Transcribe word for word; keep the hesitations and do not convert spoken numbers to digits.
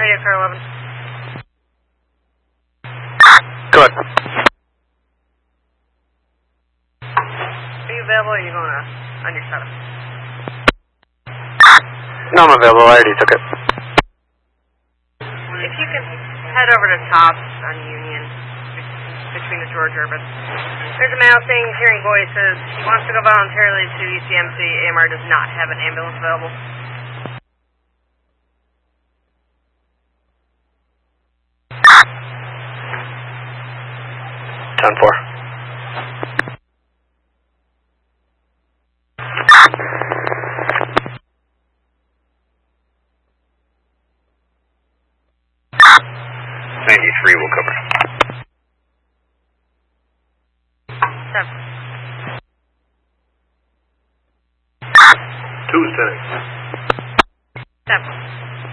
Radio car eleven. Go ahead. Are you available or are you going to, on your setup? No, I'm available. I already took it. If you can head over to Tops on Union, between the George Urban. There's a male saying he's hearing voices. He wants to go voluntarily to E C M C. A M R does not have an ambulance available. ten four. ninety-three will cover. Seven. Tuesday. Seven.